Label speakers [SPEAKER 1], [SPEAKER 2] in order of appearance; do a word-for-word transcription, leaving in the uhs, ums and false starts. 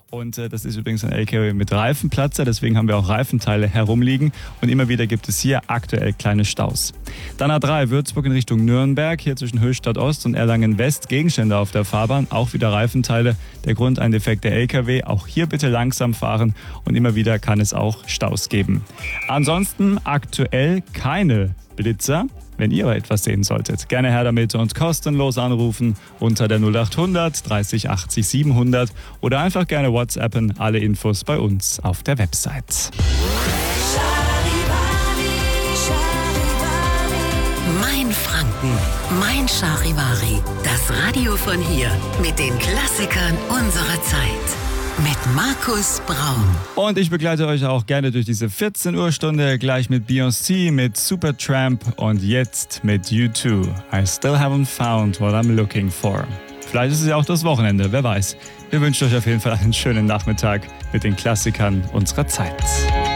[SPEAKER 1] Und äh, das ist übrigens ein L K W mit Reifenplatzer, deswegen haben wir auch Reifenteile herumliegen. Und immer wieder gibt es hier aktuell kleine Staus. Dann A drei, Würzburg in Richtung Nürnberg, hier zwischen Höchstadt Ost und Erlangen West, Gegenstände auf der Fahrbahn, auch wieder Reifenteile. Der Grund ein defekter L K W, auch hier bitte langsam fahren und immer wieder kann es auch Staus geben. Ansonsten aktuell keine Blitzer. Wenn ihr aber etwas sehen solltet, gerne her damit und kostenlos anrufen unter der null acht hundert dreißig achtzig siebenhundert oder einfach gerne WhatsAppen. Alle Infos bei uns auf der Website.
[SPEAKER 2] Mein Franken, mein Charivari. Das Radio von hier mit den Klassikern unserer Zeit. Mit Markus Braun.
[SPEAKER 1] Und ich begleite euch auch gerne durch diese vierzehn Uhr Stunde, gleich mit Beyoncé, mit Supertramp und jetzt mit U zwei. I still haven't found what I'm looking for. Vielleicht ist es ja auch das Wochenende, wer weiß. Wir wünschen euch auf jeden Fall einen schönen Nachmittag mit den Klassikern unserer Zeit.